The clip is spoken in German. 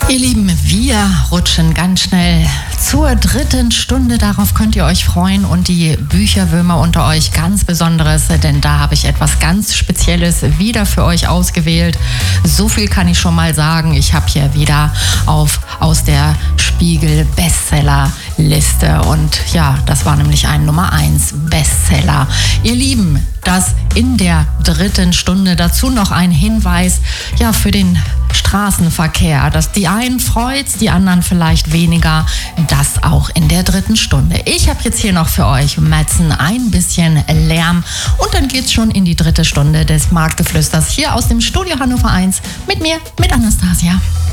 Ihr Lieben, wir rutschen ganz schnell zur dritten Stunde. Darauf könnt ihr euch freuen und die Bücherwürmer unter euch ganz Besonderes, denn da habe ich etwas ganz Spezielles wieder für euch ausgewählt. So viel kann ich schon mal sagen. Ich habe hier wieder aus der Spiegel Bestsellerliste und ja, das war nämlich ein Nummer 1 Bestseller. Ihr Lieben, das in der dritten Stunde. Dazu noch ein Hinweis, ja, für den Straßenverkehr. Dass die einen freut's, die anderen vielleicht weniger. Das auch in der dritten Stunde. Ich habe jetzt hier noch für euch Madsen, ein bisschen Lärm und dann geht's schon in die dritte Stunde des Marktgeflüsters hier aus dem Studio Hannover 1 mit mir, mit Anastasia.